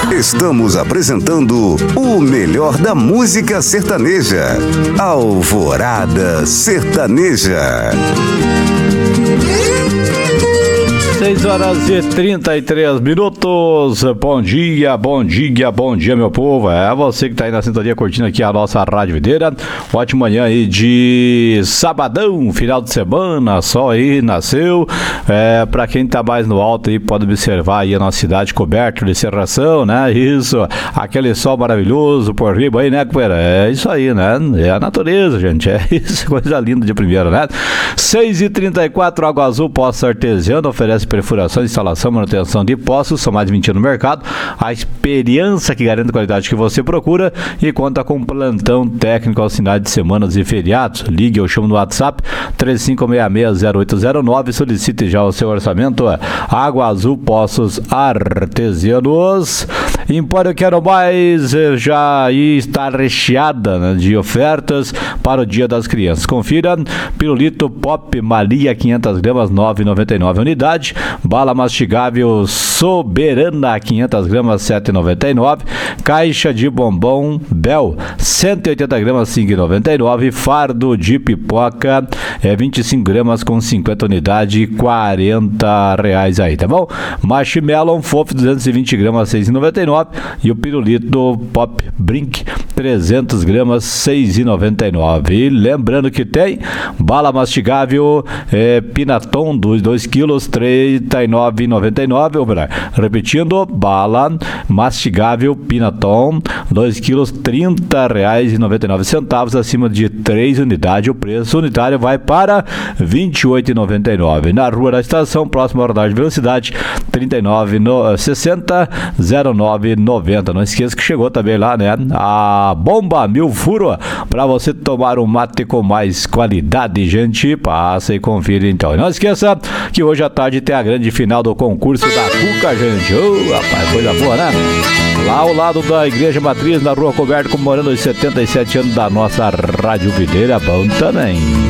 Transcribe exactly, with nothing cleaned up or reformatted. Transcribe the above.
Estamos apresentando o melhor da música sertaneja. Alvorada Sertaneja. seis horas e trinta e três minutos. Bom dia, bom dia, bom dia, meu povo. É você que tá aí na sintonia curtindo aqui a nossa Rádio Videira. Ótima manhã aí de sabadão, final de semana, sol aí nasceu. É, pra quem tá mais no alto aí, pode observar aí a nossa cidade coberta de cerração, né? Isso, aquele sol maravilhoso por riba aí, né, companheira? É isso aí, né? É a natureza, gente. É isso, coisa linda de primeira, né? seis e trinta e quatro, Água Azul Poços Artesiano oferece perfuração, instalação, manutenção de poços, são mais de vinte no mercado. A experiência que garante a qualidade que você procura e conta com plantão técnico aos finais de semanas e feriados. Ligue ou chame no WhatsApp três cinco seis seis zero oito zero nove, solicite já o seu orçamento. Água Azul Poços Artesianos. Empório Quero Mais já está recheada, né, de ofertas para o Dia das Crianças. Confira: pirulito Pop Malia quinhentas gramas, nove reais e noventa e nove centavos unidade. Bala mastigável Soberana quinhentas gramas, sete reais e noventa e nove centavos. Caixa de bombom Bel cento e oitenta gramas, cinco reais e noventa e nove centavos. Fardo de pipoca é vinte e cinco gramas com cinquenta unidade, quarenta reais aí, tá bom? Marshmallow Fofo duzentos e vinte gramas, seis reais e noventa e nove centavos. E o pirulito Pop Brink trezentas gramas, seis reais e noventa e nove centavos. E lembrando que tem bala mastigável é, Pinaton dos dois quilos, trinta e nove reais e noventa e nove centavos. Repetindo, bala mastigável Pinaton dois quilos, trinta reais e noventa e nove centavos. Acima de três unidades, o preço unitário vai para vinte e oito reais e noventa e nove centavos. Na Rua da Estação, próximo ao radar de velocidade, trinta e nove sessenta zero nove noventa. Não esqueça que chegou também lá, né, a bomba mil furo para você tomar um mate com mais qualidade, gente. Passa e confira então. E não esqueça que hoje à tarde tem a grande final do concurso da Cuca, gente. Oh, rapaz, coisa boa, né? Lá ao lado da Igreja Matriz, na Rua Coberta, comemorando os setenta e sete anos da nossa Rádio Videira. Bom também.